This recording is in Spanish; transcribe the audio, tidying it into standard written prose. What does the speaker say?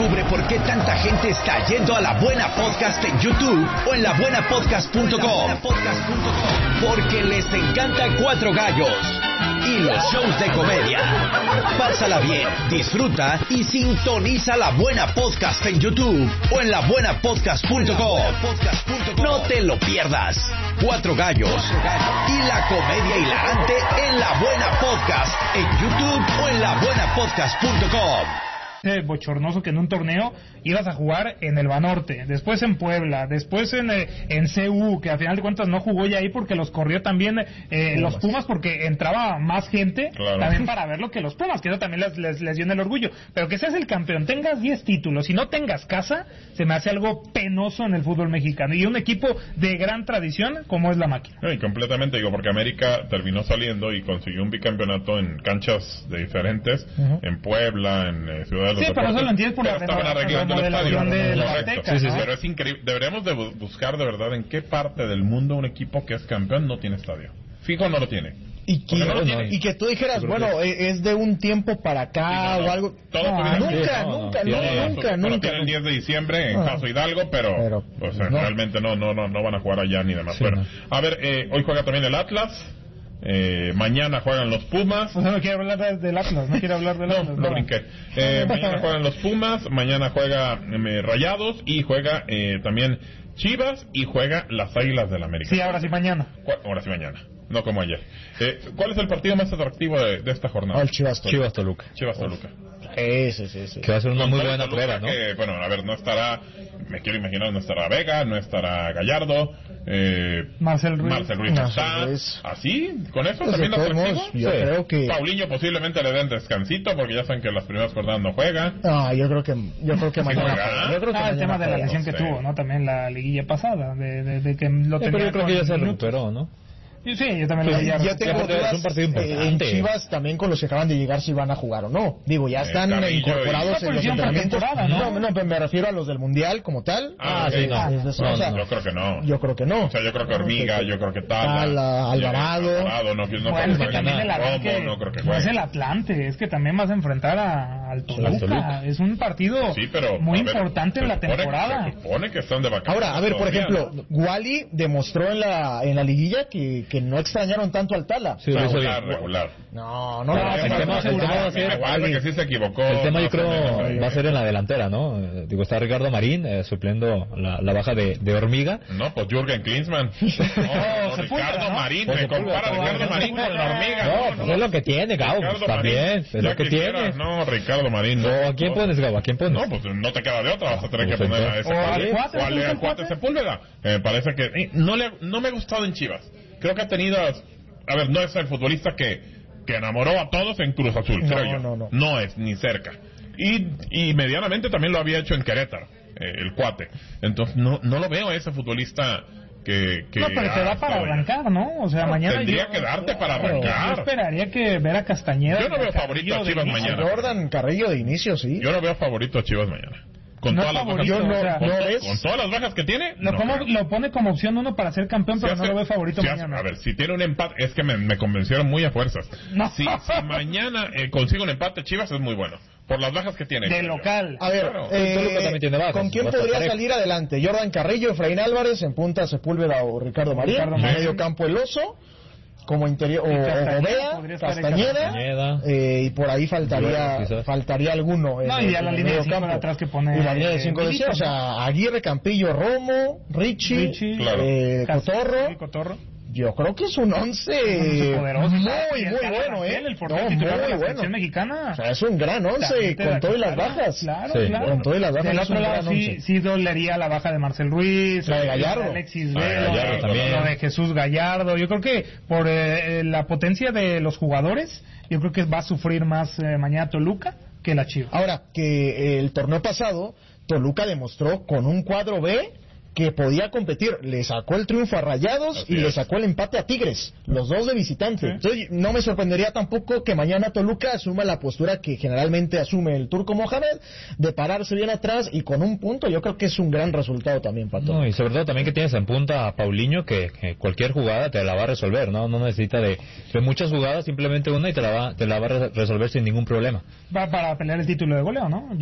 Descubre por qué tanta gente está yendo a La Buena Podcast en YouTube o en labuenapodcast.com. Porque les encanta Cuatro Gallos y los shows de comedia. Pásala bien, disfruta y sintoniza La Buena Podcast en YouTube o en labuenapodcast.com. No te lo pierdas. Cuatro Gallos y la comedia hilarante en La Buena Podcast en YouTube o en labuenapodcast.com. Bochornoso que en un torneo ibas a jugar en el Banorte, después en Puebla, después en CU, que al final de cuentas no jugó ya ahí porque los corrió también los Pumas, porque entraba más gente también para verlo que los Pumas, que eso también les dio en el orgullo. Pero que seas el campeón, tengas 10 títulos y no tengas casa, se me hace algo penoso en el fútbol mexicano, y un equipo de gran tradición como es la Máquina. Y completamente, digo, porque América terminó saliendo y consiguió un bicampeonato en canchas de diferentes, en Puebla, en Ciudad de los Deportes, pero eso lo entiendes por la remodelación del Azteca, sí, ¿no? Pero es increíble. Deberíamos de buscar de verdad en qué parte del mundo un equipo que es campeón no tiene estadio. Fijo no lo tiene. Y que tú dijeras, bueno, es de un tiempo para acá o algo. Nunca. Bueno, tienen el 10 de diciembre en Paso Hidalgo, pero pues, realmente no van a jugar allá ni demás. Bueno, a ver, hoy juega también el Atlas. Mañana juegan los Pumas. No quiero hablar del Atlas, no quiero hablar del Atlas. No brinqué. Mañana juegan los Pumas, mañana juega Rayados y juega también Chivas y juega las Águilas del América. Sí, ahora sí mañana. No como ayer. ¿Cuál es el partido más atractivo de esta jornada? El Chivas Toluca. Chivas Toluca. Sí. Que va a ser una muy buena prueba, ¿no? Que, bueno, a ver, no estará, me quiero imaginar, no estará Vega, no estará Gallardo, Marcel Ruiz no está. ¿Así? ¿Con eso pues también atractivo? Yo creo que Paulinho posiblemente le den descansito porque ya saben que las primeras jornadas no juega. Yo creo que mañana. Yo creo que el tema de la lesión que tuvo, ¿no? También la liguilla pasada, de que lo tenía. Pero yo creo que ya se recuperó, ¿no? Sí, yo también lo veía. Yo tengo dudas en Chivas también con los que acaban de llegar si van a jugar o no. Digo, ya están incorporados en los entrenamientos. No, me refiero a los del Mundial como tal. Yo creo que no. Yo creo que no. O sea, yo creo que Hormiga, yo creo que Tala, Alvarado. No creo que no es el Atlante, es que también vas a enfrentar al Toluca. Es un partido muy importante en la temporada. Se supone que están de vacaciones. Ahora, a ver, por ejemplo, Wally demostró en la liguilla que no extrañaron tanto al Tala. Sí, regular. No. El tema va a ser que sí se equivocó. El tema yo creo va a ser en la delantera, ¿no? Digo, está Ricardo Marín supliendo la baja de Hormiga. No, pues Jürgen Klinsmann. Ricardo Marín, me compara Ricardo Marín con la Hormiga. No, pues es lo que tiene, Gabo, también, es lo que tiene. No, Ricardo Marín. No, ¿a quién pones, Gabo? ¿A quién pones? No, pues no te queda de otra, vas a tener que poner a ese al Cuate Sepúlveda. Parece que no me ha gustado en Chivas. Creo que ha tenido, a ver, no es el futbolista que enamoró a todos en Cruz Azul, creo yo. No es ni cerca. Y medianamente también lo había hecho en Querétaro, el Cuate. Entonces no lo veo a ese futbolista que no, pero te da para arrancar, ¿no? O sea, mañana tendría que darte para arrancar. Yo esperaría que ver a Castañeda. Yo no veo favorito a Chivas mañana. Jordan Carrillo de inicio, sí. Yo no veo favorito a Chivas mañana. Con todas las bajas, con todas las bajas que tiene, lo pone como opción uno para ser campeón, pero no lo ve favorito mañana. A ver, si tiene un empate, es que me convencieron muy a fuerzas. Si mañana consigue un empate, Chivas es muy bueno. Por las bajas que tiene. De local. A ver, ¿con quién podría salir adelante? Jordan Carrillo, Efraín Álvarez, en punta Sepúlveda o Ricardo Marín, en medio campo El Oso, como interior, o Bea, Castañeda, y por ahí faltaría alguno. Y a la línea de 5 de atrás que pone. Y la línea de 5 de o sea, Aguirre, Campillo, Romo, Richie, Cotorro. Yo creo que es un 11 muy bueno, el portero titular de la selección mexicana. O sea, es un gran 11 con todas las bajas. Claro. Con todas las bajas. Del otro lado sí dolería la baja de Marcel Ruiz, la de Gallardo, Alexis Vela, lo de Jesús Gallardo. Yo creo que por la potencia de los jugadores, yo creo que va a sufrir más mañana Toluca que la Chivas. Ahora, que el torneo pasado Toluca demostró con un cuadro B que podía competir, le sacó el triunfo a Rayados y le sacó el empate a Tigres, los dos de visitante. Entonces no me sorprendería tampoco que mañana Toluca asuma la postura que generalmente asume el Turco Mohamed, de pararse bien atrás y con un punto. Yo creo que es un gran resultado también para Toluca. No, y sobre todo también que tienes en punta a Paulinho, que cualquier jugada te la va a resolver, no necesita de muchas jugadas, simplemente una y te la va a resolver sin ningún problema. Va para pelear el título de goleo, ¿no?